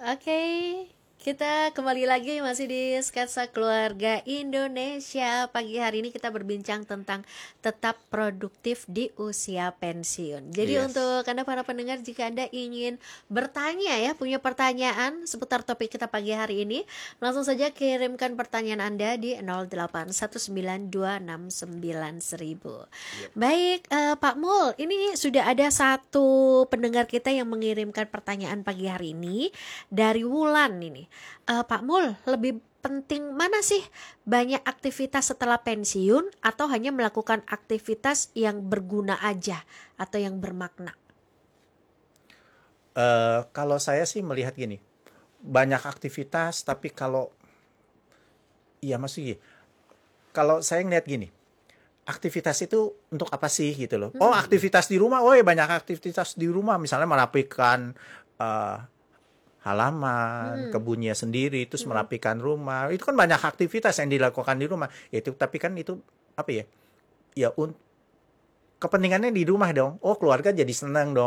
Oke, kita kembali lagi masih di Sketsa Keluarga Indonesia. Pagi hari ini kita berbincang tentang tetap produktif di usia pensiun. Jadi Yes. untuk Anda para pendengar, jika Anda ingin bertanya ya, punya pertanyaan seputar topik kita pagi hari ini, langsung saja kirimkan pertanyaan Anda di 0819269000. Yep. Baik, Pak Mul, ini sudah ada satu pendengar kita yang mengirimkan pertanyaan pagi hari ini dari Wulan ini. Pak Mul, lebih penting mana sih, banyak aktivitas setelah pensiun atau hanya melakukan aktivitas yang berguna aja atau yang bermakna? Kalau saya sih melihat gini, banyak aktivitas, tapi masih kalau saya ngeliat gini, aktivitas itu untuk apa sih gitu loh. Oh, aktivitas di rumah, banyak aktivitas di rumah, misalnya merapikan eh, halaman, kebunnya sendiri, terus merapikan rumah. Itu kan banyak aktivitas yang dilakukan di rumah. Itu tapi kan itu apa ya? Ya kepentingannya di rumah dong. Oh, keluarga jadi senang dong.